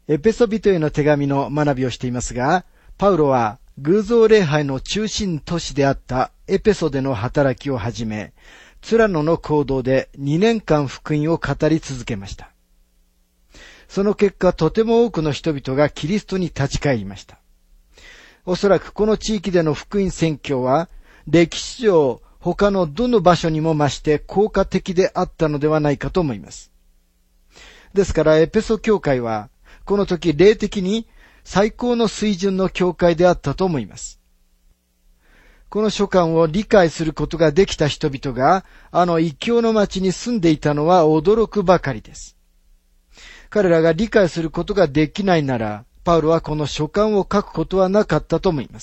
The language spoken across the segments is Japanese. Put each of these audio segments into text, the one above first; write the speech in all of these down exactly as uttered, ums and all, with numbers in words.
エペソビトへの手紙の学びをしていますが、パウロは偶像礼拝の中心都市であったエペソでの働きをはじめ、ツラノの行動でにねんかん福音を語り続けました。その結果、とても多くの人々がキリストに立ち返りました。おそらくこの地域での福音宣教は、歴史上他のどの場所にも増して効果的であったのではないかと思います。ですからエペソ教会は、この時霊的に最高の水準の教会であったと思います。この書簡を理解することができた人々が、あの異教の町に住んでいたのは驚くばかりです。彼らが理解することができないなら、パウロはこの書簡を書くことはなかったと思います。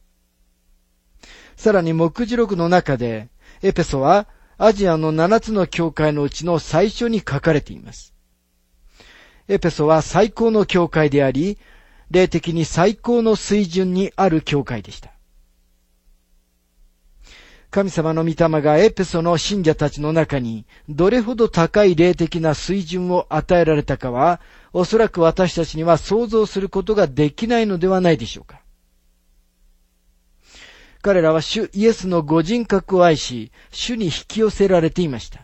さらに目次録の中で、エペソはアジアの七つの教会のうちの最初に書かれています。エペソは最高の教会であり、霊的に最高の水準にある教会でした。神様の御霊がエペソの信者たちの中にどれほど高い霊的な水準を与えられたかは、おそらく私たちには想像することができないのではないでしょうか。彼らは主イエスのご人格を愛し、主に引き寄せられていました。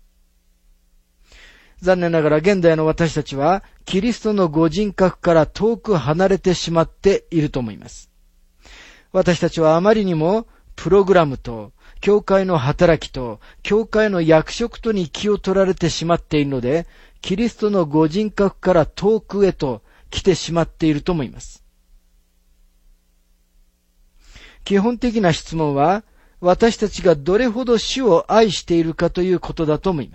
残念ながら現代の私たちは、キリストのご人格から遠く離れてしまっていると思います。私たちはあまりにも、プログラムと、教会の働きと、教会の役職とに気を取られてしまっているので、キリストのご人格から遠くへと来てしまっていると思います。基本的な質問は、私たちがどれほど主を愛しているかということだと思います。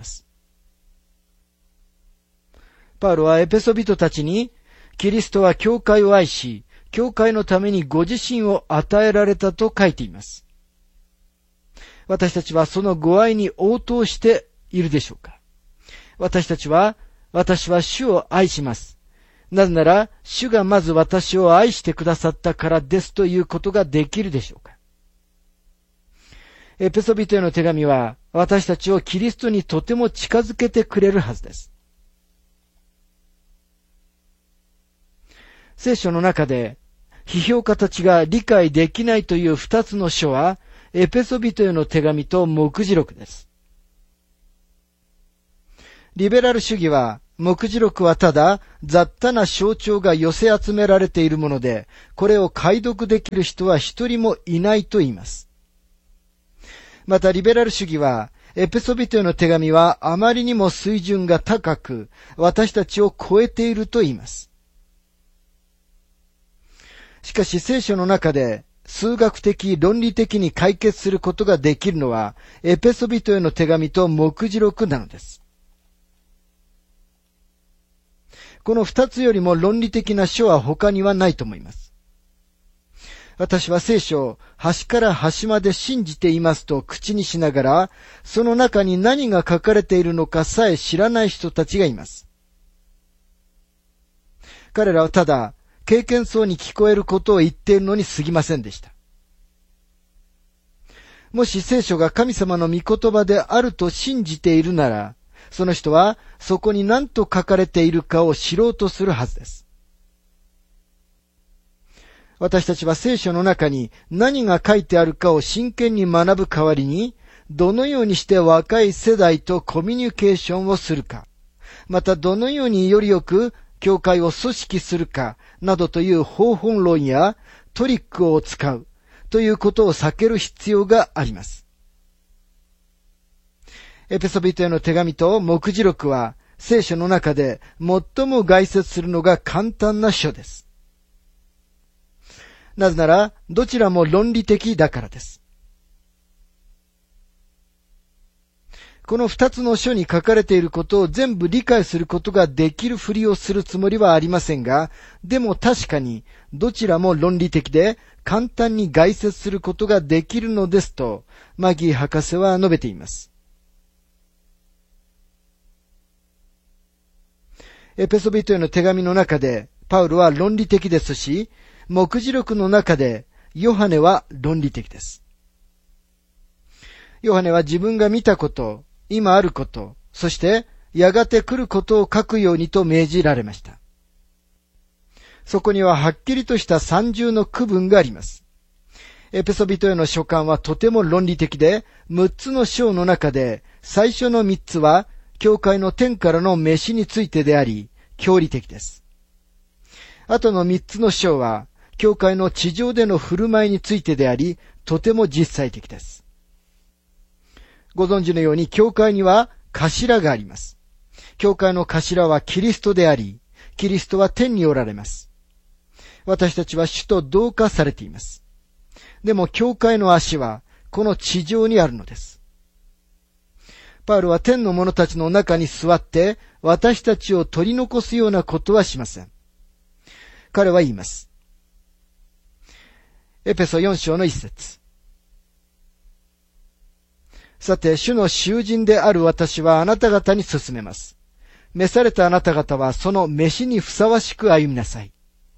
パウロはエペソ人たちに、キリストは教会を愛し、教会のためにご自身を与えられたと書いています。私たちはそのご愛に応答しているでしょうか。私たちは、私は主を愛します。なぜなら、主がまず私を愛してくださったからですということができるでしょうか。エペソビトへの手紙は、私たちをキリストにとても近づけてくれるはずです。聖書の中で、批評家たちが理解できないという二つの書は、エペソビトへの手紙と目次録です。リベラル主義は、目次録はただ雑多な象徴が寄せ集められているもので、これを解読できる人は一人もいないと言います。またリベラル主義は、エペソビトへの手紙はあまりにも水準が高く、私たちを超えていると言います。しかし聖書の中で、数学的、論理的に解決することができるのは、エペソビトへの手紙と目次録なのです。この二つよりも論理的な書は他にはないと思います。私は聖書を端から端まで信じていますと口にしながら、その中に何が書かれているのかさえ知らない人たちがいます。彼らはただ、経験そうに聞こえることを言っているのに過ぎませんでした。もし聖書が神様の御言葉であると信じているなら、その人はそこに何と書かれているかを知ろうとするはずです。私たちは聖書の中に何が書いてあるかを真剣に学ぶ代わりに、どのようにして若い世代とコミュニケーションをするか、またどのようによりよく教会を組織するか、などという方法論やトリックを使うということを避ける必要があります。エペソビトへの手紙と目次録は聖書の中で最も概説するのが簡単な書です。なぜならどちらも論理的だからです。この二つの書に書かれていることを全部理解することができるふりをするつもりはありませんが、でも確かにどちらも論理的で簡単に概説することができるのですと、マギー博士は述べています。エペソビトへの手紙の中で、パウロは論理的ですし、目次録の中で、ヨハネは論理的です。ヨハネは自分が見たこと、今あること、そしてやがて来ることを書くようにと命じられました。 そこにははっきりとした三重の区分があります。エペソビトへの書簡はとても論理的で、むっつの章の中で最初のみっつは教会の天からの召しについてであり、教理的です。後のみっつの章は教会の地上での振る舞いについてであり、とても実際的です。ご存知のように教会には頭があります。教会の頭はキリストであり、キリストは天におられます。私たちは主と同化されています。でも教会の足はこの地上にあるのです。パウロは天の者たちの中に座って私たちを取り残すようなことはしません。彼は言います。エペソよん章の一節。さて、主の囚人である私はあなた方に勧めます。召されたあなた方はその召しにふさわしく歩みなさい。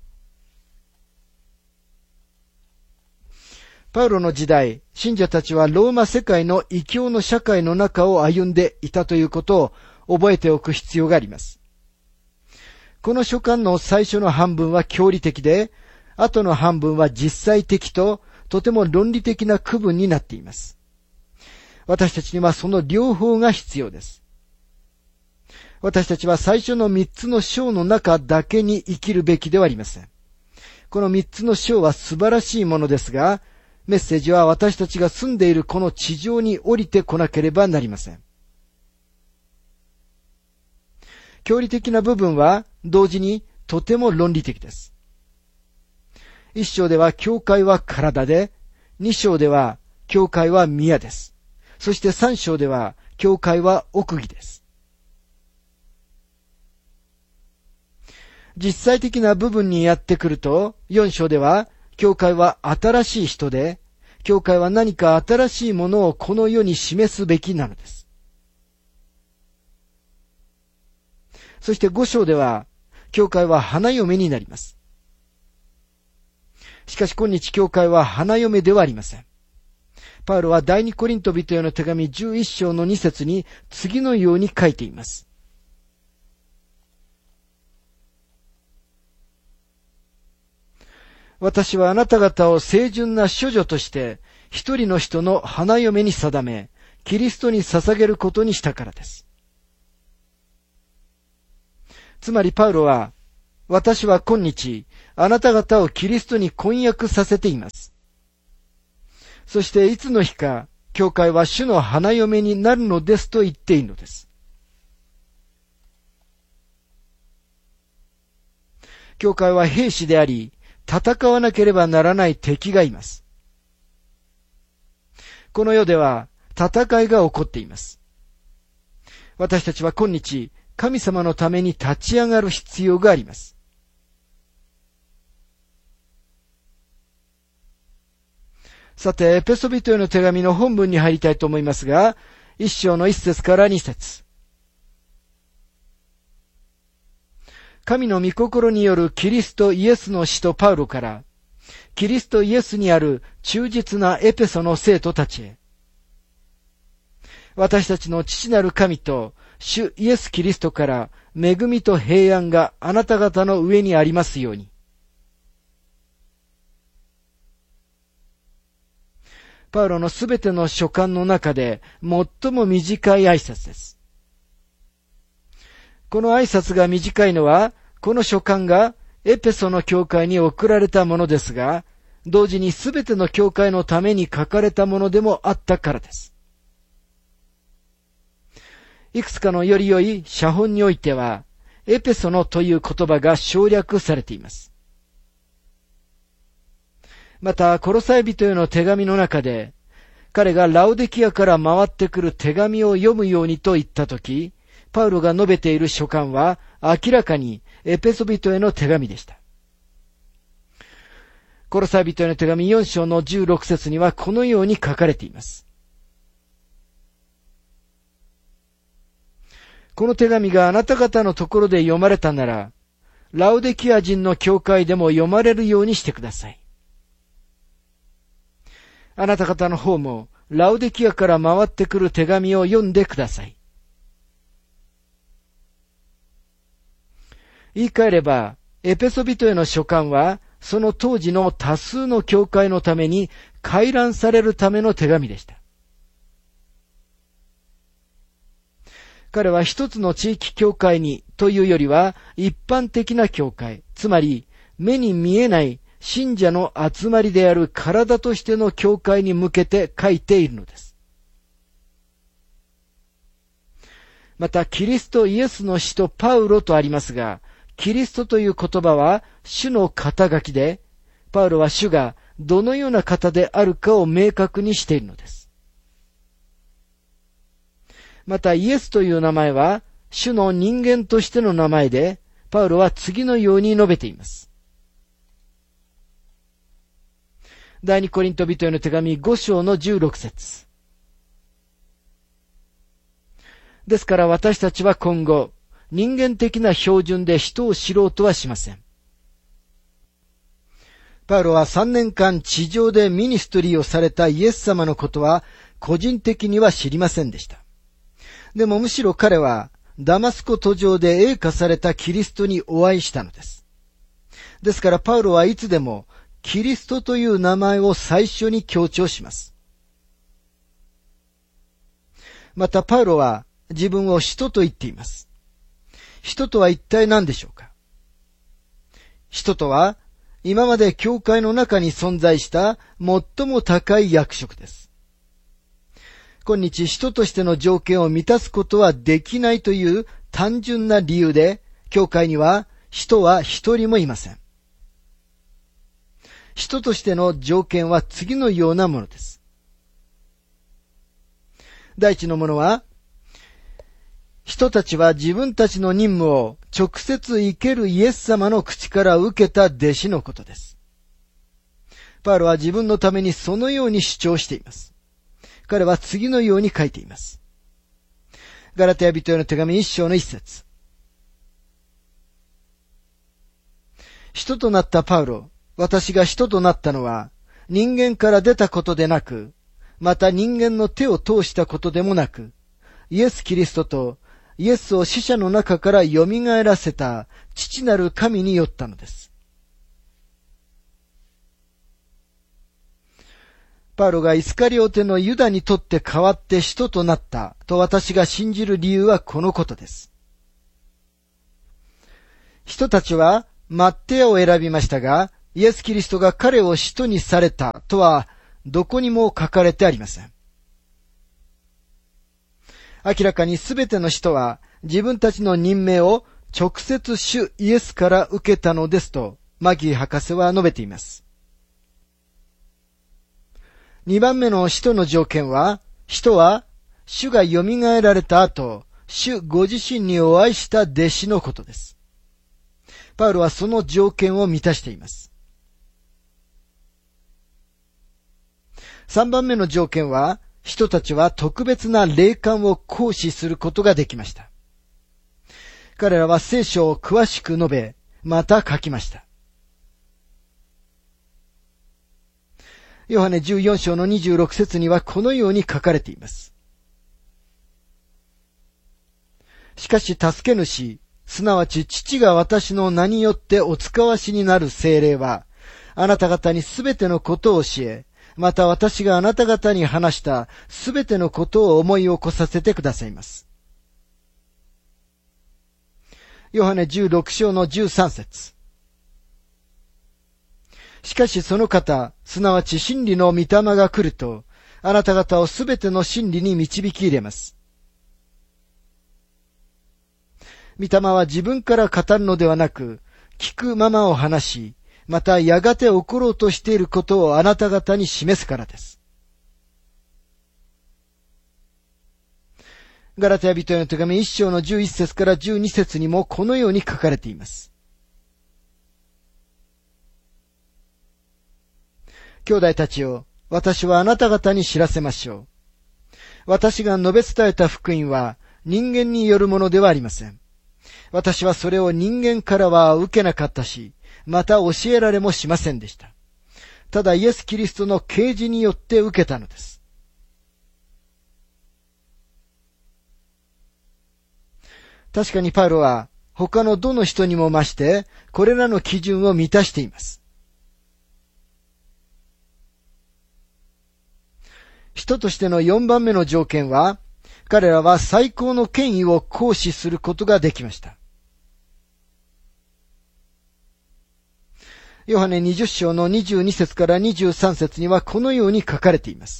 パウロの時代、信者たちはローマ世界の異教の社会の中を歩んでいたということを覚えておく必要があります。この書簡の最初の半分は教理的で、後の半分は実際的ととても論理的な区分になっています。私たちにはその両方が必要です。私たちは最初の三つの章の中だけに生きるべきではありません。この三つの章は素晴らしいものですが、メッセージは私たちが住んでいるこの地上に降りてこなければなりません。教理的な部分は同時にとても論理的です。一章では教会は体で、二章では教会は宮です。そして三章では教会は奥義です。実際的な部分にやってくると、四章では教会は新しい人で、教会は何か新しいものをこの世に示すべきなのです。そして五章では、教会は花嫁になります。しかし今日教会は花嫁ではありません。パウロは第二コリント人への手紙じゅういち章のに節に次のように書いています。私はあなた方を清純な処女として一人の人の花嫁に定め、キリストに捧げることにしたからです。つまりパウロは、私は今日、あなた方をキリストに婚約させています。そしていつの日か、教会は主の花嫁になるのですと言っているのです。教会は兵士であり、戦わなければならない敵がいます。この世では戦いが起こっています。私たちは今日、神様のために立ち上がる必要があります。さて、エペソビトへの手紙の本文に入りたいと思いますが、一章の一節から二節。神の御心によるキリストイエスの使徒パウロから、キリストイエスにある忠実なエペソの生徒たちへ、私たちの父なる神と主イエスキリストから恵みと平安があなた方の上にありますように。パウロのすべての書簡の中で最も短い挨拶です。この挨拶が短いのは、この書簡がエペソの教会に送られたものですが、同時にすべての教会のために書かれたものでもあったからです。いくつかのより良い写本においては、エペソのという言葉が省略されています。また、コロサイ人への手紙の中で、彼がラオデキアから回ってくる手紙を読むようにと言ったとき、パウロが述べている書簡は明らかにエペソ人への手紙でした。コロサイ人への手紙よん章のじゅうろく節にはこのように書かれています。この手紙があなた方のところで読まれたなら、ラオデキア人の教会でも読まれるようにしてください。あなた方の方もラオデキアから回ってくる手紙を読んでください。言い換えれば、 エペソ人への書簡は、その当時の多数の教会のために回覧されるための手紙でした。彼は一つの地域教会にというよりは一般的な教会、つまり目に見えない信者の集まりである体としての教会に向けて書いているのです。また、キリストイエスの使徒パウロとありますが、キリストという言葉は主の肩書きで、パウロは主がどのような方であるかを明確にしているのです。また、イエスという名前は主の人間としての名前で、パウロは次のように述べています。第二コリント人への手紙ご章のじゅうろく節。ですから私たちは今後、人間的な標準で人を知ろうとはしません。パウロはさんねんかん地上でミニストリーをされたイエス様のことは個人的には知りませんでした。でもむしろ彼はダマスコ途上で栄華されたキリストにお会いしたのです。ですからパウロはいつでもキリストという名前を最初に強調します。またパウロは自分を使徒と言っています。使徒とは一体何でしょうか。使徒とは今まで教会の中に存在した最も高い役職です。今日使徒としての条件を満たすことはできないという単純な理由で、教会には使徒は一人もいません。使徒としての条件は次のようなものです。第一のものは、人たちは自分たちの任務を直接生けるイエス様の口から受けた弟子のことです。パウロは自分のためにそのように主張しています。彼は次のように書いています。ガラテヤ人への手紙一章の一節。使徒となったパウロ、私が使徒となったのは人間から出たことでなく、また人間の手を通したことでもなく、イエス・キリストとイエスを死者の中から蘇らせた父なる神によったのです。パウロがイスカリオテのユダにとって代わって使徒となったと私が信じる理由はこのことです。人たちはマッテアを選びましたが、イエス・キリストが彼を使徒にされたとはどこにも書かれてありません。明らかにすべての人は自分たちの任命を直接主イエスから受けたのですとマギー博士は述べています。二番目の使徒の条件は、使徒は主が蘇られた後、主ご自身にお会いした弟子のことです。パウロはその条件を満たしています。三番目の条件は、人たちは特別な霊感を行使することができました。彼らは聖書を詳しく述べ、また書きました。ヨハネじゅうよん章のにじゅうろく節にはこのように書かれています。しかし助け主、すなわち父が私の名によってお使わしになる聖霊は、あなた方にすべてのことを教え、また私があなた方に話したすべてのことを思い起こさせてくださいます。ヨハネじゅうろく章のじゅうさん節。しかしその方、すなわち真理の御霊が来ると、あなた方をすべての真理に導き入れます。御霊は自分から語るのではなく、聞くままを話し、またやがて起ころうとしていることをあなた方に示すからです。ガラテヤ人への手紙一章のじゅういち節からじゅうに節にもこのように書かれています。兄弟たちよ、私はあなた方に知らせましょう。私が述べ伝えた福音は人間によるものではありません。私はそれを人間からは受けなかったし、また教えられもしませんでした。ただイエス・キリストの啓示によって受けたのです。確かにパウロは他のどの人にも増して、これらの基準を満たしています。人としてのよんばんめの条件は、彼らは最高の権威を行使することができました。ヨハネにじゅっ章のにじゅうに節からにじゅうさん節にはこのように書かれています。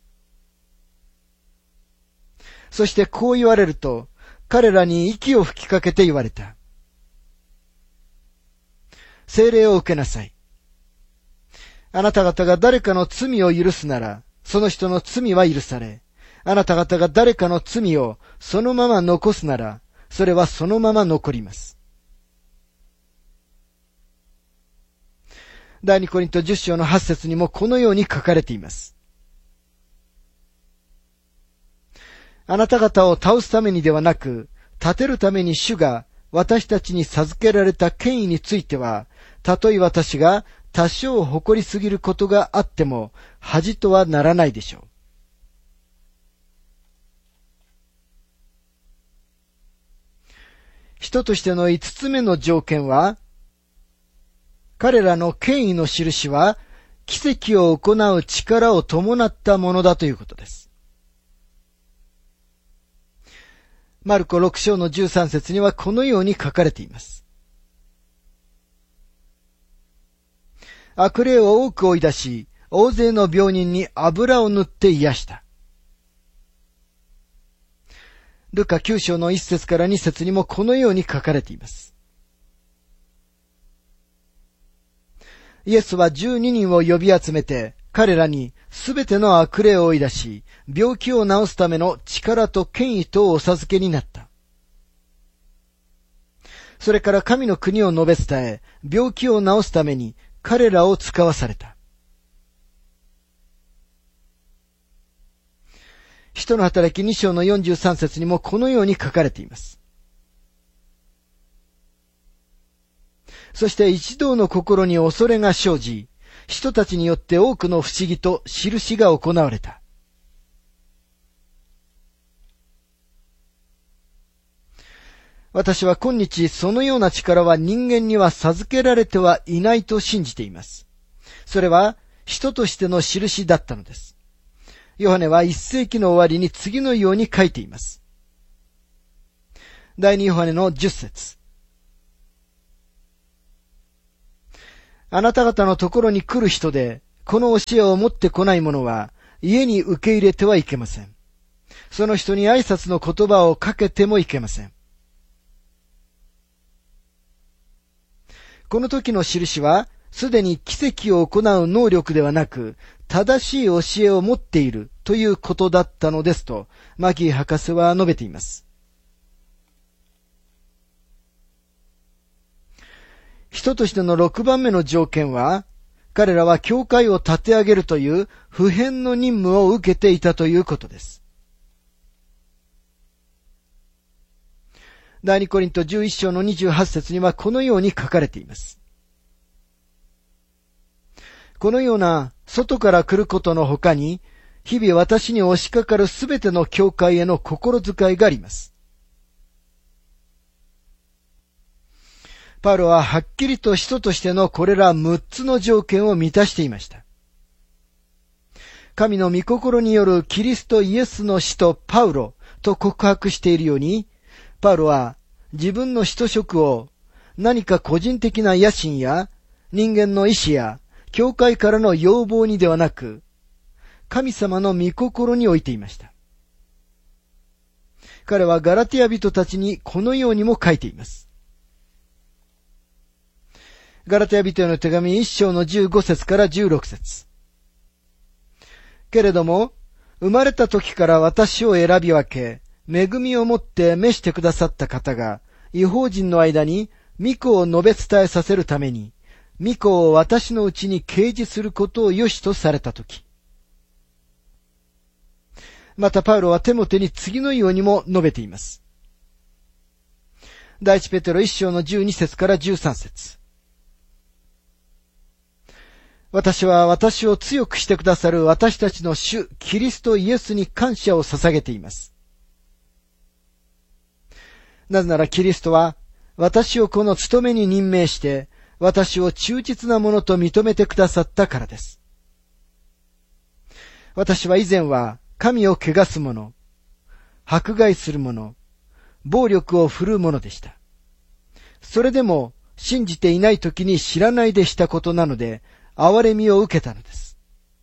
そしてこう言われると、彼らに息を吹きかけて言われた。聖霊を受けなさい。あなた方が誰かの罪を許すなら、その人の罪は許され、あなた方が誰かの罪をそのまま残すなら、それはそのまま残ります。第二コリントじゅっ章のはち節にもこのように書かれています。あなた方を倒すためにではなく、立てるために主が私たちに授けられた権威については、たとえ私が多少誇りすぎることがあっても、恥とはならないでしょう。人としての五つ目の条件は、彼らの権威の印は、奇跡を行う力を伴ったものだということです。マルコろく章のじゅうさん節にはこのように書かれています。悪霊を多く追い出し、大勢の病人に油を塗って癒した。ルカきゅう章のいち節からに節にもこのように書かれています。イエスはじゅうににんを呼び集めて、彼らにすべての悪霊を追い出し、病気を治すための力と権威とお授けになった。それから神の国を述べ伝え、病気を治すために彼らを使わされた。使徒の働きに章のよんじゅうさん節にもこのように書かれています。そして一同の心に恐れが生じ、人たちによって多くの不思議と印が行われた。私は今日そのような力は人間には授けられてはいないと信じています。それは人としての印だったのです。ヨハネはいっ世紀の終わりに次のように書いています。第二ヨハネのじゅっ節。あなた方のところに来る人で、この教えを持ってこない者は、家に受け入れてはいけません。その人に挨拶の言葉をかけてもいけません。この時の印は、すでに奇跡を行う能力ではなく、正しい教えを持っているということだったのですと、マギー博士は述べています。人としてのろくばんめの条件は、彼らは教会を立て上げるという不変の任務を受けていたということです。第二コリントじゅういっ章のにじゅうはち節にはこのように書かれています。このような外から来ることの他に、日々私に押しかかるすべての教会への心遣いがあります。パウロははっきりと人としてのこれらむっつの条件を満たしていました。神の御心によるキリストイエスの使徒パウロと告白しているように、パウロは自分の使徒職を何か個人的な野心や人間の意志や教会からの要望にではなく、神様の御心に置いていました。彼はガラティア人たちにこのようにも書いています。ガラテヤ人への手紙いっ章のじゅうご節からじゅうろく節。けれども、生まれた時から私を選び分け、恵みをもって召してくださった方が、異邦人の間に御子を述べ伝えさせるために、御子を私のうちに掲示することを良しとされた時。またパウロはテモテに次のようにも述べています。第一ペテロいっ章のじゅうに節からじゅうさん節。私は私を強くしてくださる私たちの主キリストイエスに感謝を捧げています。なぜならキリストは私をこの務めに任命して、私を忠実なものと認めてくださったからです。私は以前は神を汚す者、迫害する者、暴力を振るう者でした。それでも信じていない時に知らないでしたことなので、憐れみを受けたのです。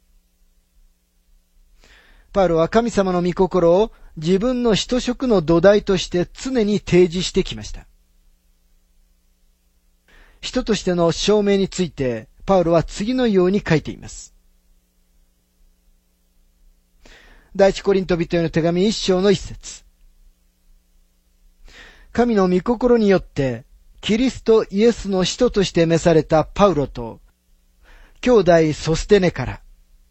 パウロは神様の御心を自分の使徒職の土台として常に提示してきました。人としての証明について、パウロは次のように書いています。第一コリント人への手紙一章の一節。神の御心によって、キリストイエスの使徒として召されたパウロと、兄弟ソステネから。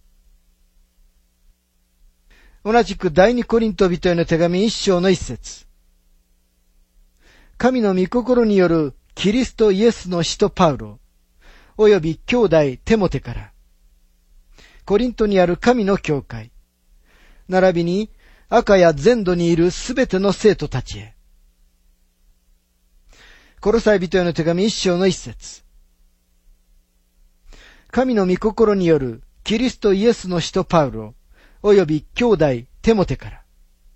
同じく第二コリント人への手紙一章の一節。神の御心によるキリストイエスの使徒パウロ、および兄弟テモテから、コリントにある神の教会、並びにアカヤ全土にいるすべての生徒たちへ。コロサイ人への手紙一章の一節。神の御心によるキリストイエスの使徒パウロ、および兄弟テモテから。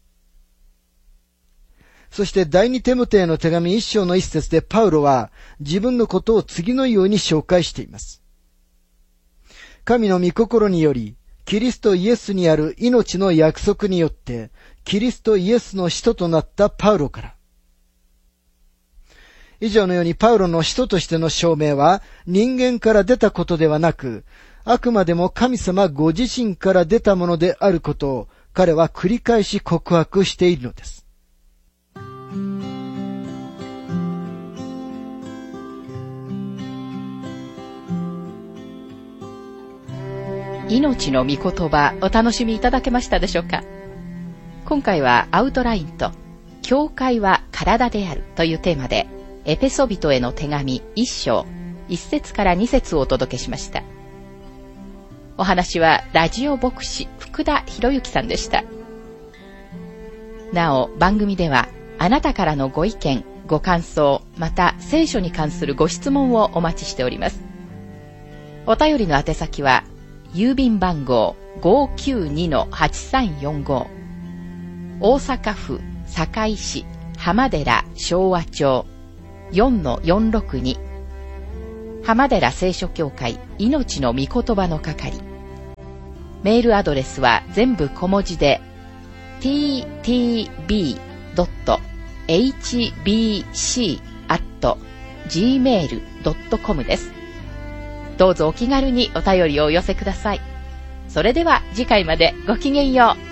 そして第二テモテへの手紙一章の一節でパウロは自分のことを次のように紹介しています。神の御心により、キリストイエスにある命の約束によって、キリストイエスの使徒となったパウロから。以上のようにパウロの使徒としての証明は人間から出たことではなく、あくまでも神様ご自身から出たものであることを彼は繰り返し告白しているのです。 命の御言葉お楽しみいただけましたでしょうか。今回はアウトラインと教会は体であるというテーマでエペソビトへの手紙一章一節から二節をお届けしました。お話はラジオ牧師福田博之さんでした。なお番組ではあなたからのご意見ご感想また聖書に関するご質問をお待ちしております。お便りの宛先は郵便番号 ごーきゅうにのはちさんよんご 大阪府堺市浜寺昭和町 よんのよんろくに 浜寺聖書協会命の御言葉の係。メールアドレスは全部小文字で ティーティービードットエイチビーシー アット ジーメール ドットコム です。どうぞお気軽にお便りをお寄せください。それでは次回までごきげんよう。